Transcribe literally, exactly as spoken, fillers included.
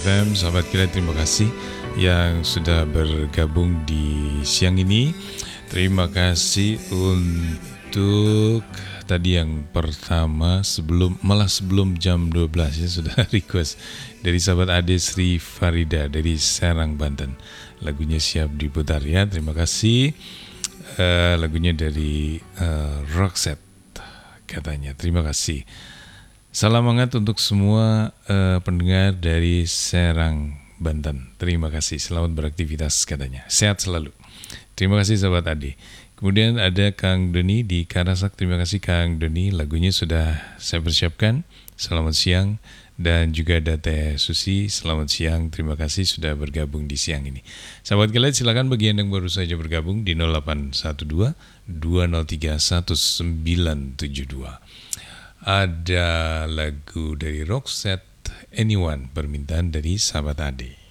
M. Sahabat Kilat, terima kasih yang sudah bergabung di siang ini. Terima kasih untuk tadi yang pertama sebelum malah sebelum jam dua belas ya sudah request dari sahabat Ade Sri Farida dari Serang, Banten. Lagunya siap diputar ya. Terima kasih. Uh, lagunya dari uh, Roxette katanya. Terima kasih. Salam hangat untuk semua uh, pendengar dari Serang, Banten. Terima kasih. Selamat beraktivitas katanya. Sehat selalu. Terima kasih sahabat Ade. Kemudian ada Kang Doni di Karasak. Terima kasih Kang Doni. Lagunya sudah saya persiapkan. Selamat siang. Dan juga ada Teh Susi. Selamat siang. Terima kasih sudah bergabung di siang ini. Sahabat Kilat, silakan bagi yang baru saja bergabung di nol delapan satu dua dua nol tiga satu sembilan tujuh dua. Ada lagu dari Roxette, Anyone, permintaan dari sahabat Ade.